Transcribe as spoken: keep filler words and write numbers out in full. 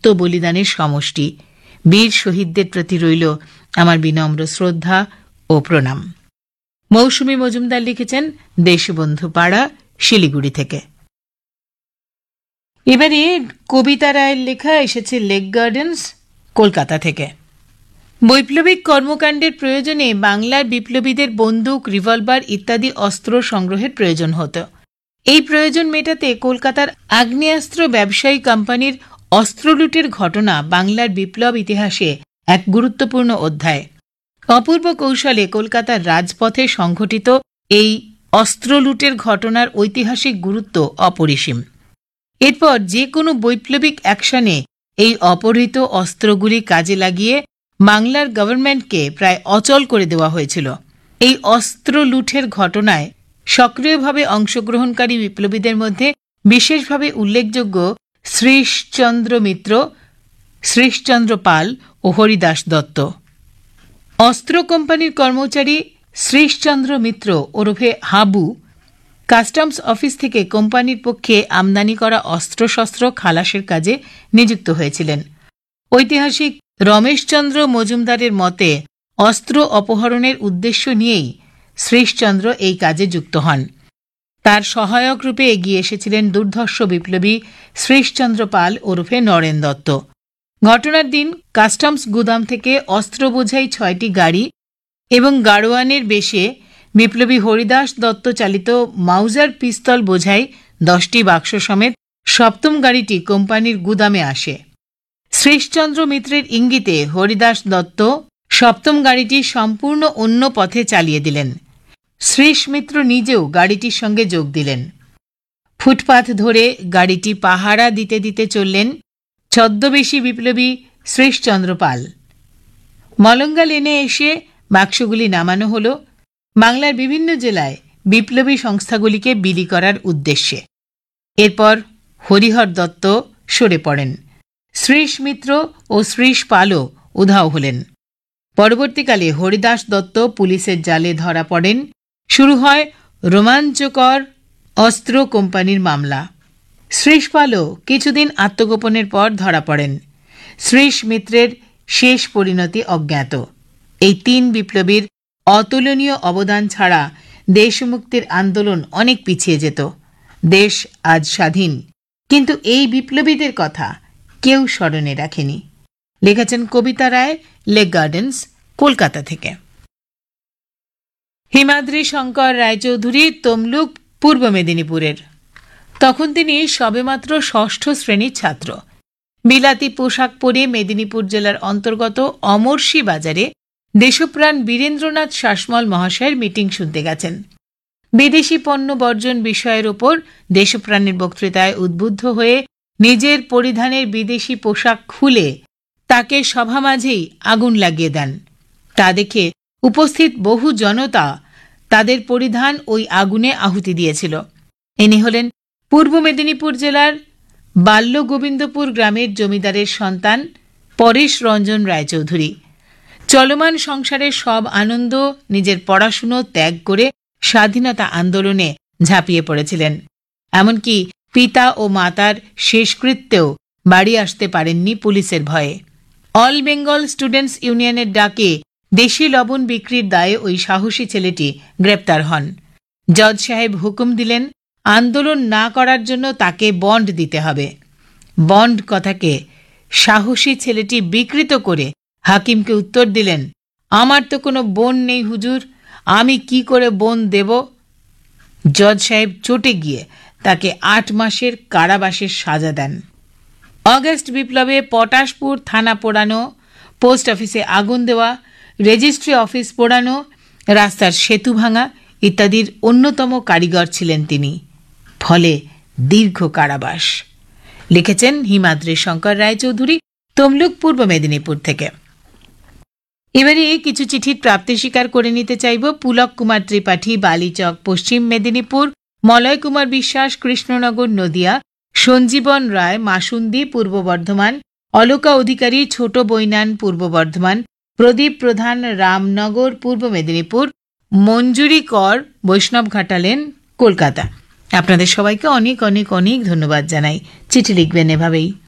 আত্মবলিদানের সমষ্টি। বীর শহীদদের প্রতি রইল আমার বিনম্র শ্রদ্ধা ও প্রণাম। মৌসুমী মজুমদার লিখেছেন দেশবন্ধু পাড়া, শিলিগুড়ি থেকে। এবারে কবিতা রায়ের লেখা এসেছে লেক গার্ডেন্স, কলকাতা থেকে। বৈপ্লবিক কর্মকাণ্ডের প্রয়োজনে বাংলার বিপ্লবীদের বন্দুক, রিভলভার ইত্যাদি অস্ত্র সংগ্রহের প্রয়োজন হতো। এই প্রয়োজন মেটাতে কলকাতার আগ্নেয়াস্ত্র ব্যবসায়ী কোম্পানির অস্ত্র লুটের ঘটনা বাংলার বিপ্লব ইতিহাসে এক গুরুত্বপূর্ণ অধ্যায়। অপূর্ব কৌশলে কলকাতার রাজপথে সংঘটিত এই অস্ত্র লুটের ঘটনার ঐতিহাসিক গুরুত্ব অপরিসীম। এরপর যে কোনো বৈপ্লবিক অ্যাকশনে এই অপহৃত অস্ত্রগুলি কাজে লাগিয়ে বাংলার গভর্নমেন্টকে প্রায় অচল করে দেওয়া হয়েছিল। এই অস্ত্র লুঠের ঘটনায় সক্রিয়ভাবে অংশগ্রহণকারী বিপ্লবীদের মধ্যে বিশেষভাবে উল্লেখযোগ্য শ্রীশচন্দ্র মিত্র, শ্রীশচন্দ্র পাল ও হরিদাস দত্ত। অস্ত্র কোম্পানির কর্মচারী শ্রীশচন্দ্র মিত্র ওরফে হাবু কাস্টমস অফিস থেকে কোম্পানির পক্ষে আমদানি করা অস্ত্রশস্ত্র খালাসের কাজে নিযুক্ত হয়েছিলেন। ঐতিহাসিক রমেশচন্দ্র মজুমদারের মতে অস্ত্র অপহরণের উদ্দেশ্য নিয়েই শ্রীশচন্দ্র এই কাজে যুক্ত হন। তার সহায়ক রূপে এগিয়ে এসেছিলেন দুর্ধর্ষ বিপ্লবী শ্রীশচন্দ্র পাল ওরফে নরেন দত্ত। ঘটনার দিন কাস্টমস গুদাম থেকে অস্ত্র বোঝাই ছয়টি গাড়ি এবং গাড়োয়ানের বেশে বিপ্লবী হরিদাস দত্ত চালিত মাউজার পিস্তল বোঝাই দশটি বাক্স সমেত সপ্তম গাড়িটি কোম্পানির গুদামে আসে। শ্রীশচন্দ্র মিত্রের ইঙ্গিতে হরিদাস দত্ত সপ্তম গাড়িটি সম্পূর্ণ অন্য পথে চালিয়ে দিলেন। শ্রীশ মিত্র নিজেও গাড়িটির সঙ্গে যোগ দিলেন। ফুটপাথ ধরে গাড়িটি পাহারা দিতে দিতে চললেন ছদ্মবেশী বিপ্লবী শ্রীশচন্দ্র পাল। মলঙ্গা লেনে এসে বাক্সগুলি নামানো হল বাংলার বিভিন্ন জেলায় বিপ্লবী সংস্থাগুলিকে বিলি করার উদ্দেশ্যে। এরপর হরিহর দত্ত সরে পড়েন। শ্রীশ মিত্র ও শ্রীশ পালও উধাও হলেন। পরবর্তীকালে হরিদাস দত্ত পুলিশের জালে ধরা পড়েন। শুরু হয় রোমাঞ্চকর অস্ত্র কোম্পানির মামলা। শ্রীশ পালও কিছুদিন আত্মগোপনের পর ধরা পড়েন। শ্রীশ মিত্রের শেষ পরিণতি অজ্ঞাত। এই তিন বিপ্লবীর অতুলনীয় অবদান ছাড়া দেশমুক্তির আন্দোলন অনেক পিছিয়ে যেত। দেশ আজ স্বাধীন, কিন্তু এই বিপ্লবীদের কথা কেউ স্মরণে রাখেনি। লিখেছেন কবিতা রায়, লেক গার্ডেন্স, কলকাতা থেকে। হিমাদ্রি শঙ্কর রায়চৌধুরী, তমলুক, পূর্ব মেদিনীপুরের। তখন তিনি সবেমাত্র ষষ্ঠ শ্রেণীর ছাত্র। বিলাতি পোশাক পরে মেদিনীপুর জেলার অন্তর্গত অমরশী বাজারে দেশপ্রাণ বীরেন্দ্রনাথ শাসমল মহাশয়ের মিটিং শুনতে গেছেন। বিদেশি পণ্য বর্জন বিষয়ের ওপর দেশপ্রাণের বক্তৃতায় উদ্বুদ্ধ হয়ে নিজের পরিধানের বিদেশি পোশাক খুলে তাকে সভা মাঝেই আগুন লাগিয়ে দেন। তা দেখে উপস্থিত বহু জনতা তাদের পরিধান ওই আগুনে আহুতি দিয়েছিল। ইনি হলেন পূর্ব মেদিনীপুর জেলার বাল্যগোবিন্দপুর গ্রামের জমিদারের সন্তান পরেশ রঞ্জন রায়চৌধুরী। চলমান সংসারের সব আনন্দ নিজের পড়াশুনো ত্যাগ করে স্বাধীনতা আন্দোলনে ঝাঁপিয়ে পড়েছিলেন। এমনকি পিতা ও মাতার শেষকৃত্যেও বাড়ি আসতে পারেননি পুলিশের ভয়ে। অল বেঙ্গল স্টুডেন্টস ইউনিয়নের ডাকে দেশি লবণ বিক্রির দায়ে ওই সাহসী ছেলেটি গ্রেপ্তার হন। জজ সাহেব হুকুম দিলেন আন্দোলন না করার জন্য তাকে বন্ড দিতে হবে। বন্ড কথাকে সাহসী ছেলেটি বিকৃত করে হাকিমকে উত্তর দিলেন, আমার তো কোনো বোন নেই হুজুর, আমি কি করে বোন দেব? জজ সাহেব চটে গিয়ে তাকে আট মাসের কারাবাসের সাজা দেন। অগস্ট বিপ্লবে পটাশপুর থানা পোড়ানো, পোস্ট অফিসে আগুন দেওয়া, রেজিস্ট্রি অফিস পোড়ানো, রাস্তার সেতু ভাঙা ইত্যাদির অন্যতম কারিগর ছিলেন তিনি। ফলে দীর্ঘ কারাবাস। লিখেছেন হিমাদ্রি শঙ্কর রায়চৌধুরী, তমলুক, পূর্ব মেদিনীপুর থেকে। এবারে কিছু চিঠির প্রাপ্তি স্বীকার করে নিতে চাইব। পুলক কুমার ত্রিপাঠী, বালিচক, পশ্চিম মেদিনীপুর। মলয় কুমার বিশ্বাস, কৃষ্ণনগর, নদিয়া। সঞ্জীবন রায়, মাসুন্দি, পূর্ব বর্ধমান। অলকা অধিকারী, ছোট বৈনান, পূর্ব বর্ধমান। প্রদীপ প্রধান, রামনগর, পূর্ব মেদিনীপুর। মঞ্জুরি কর, বৈষ্ণব ঘাটালেন, কলকাতা। আপনাদের সবাইকে অনেক অনেক অনেক ধন্যবাদ জানাই। চিঠি লিখবেন এভাবেই।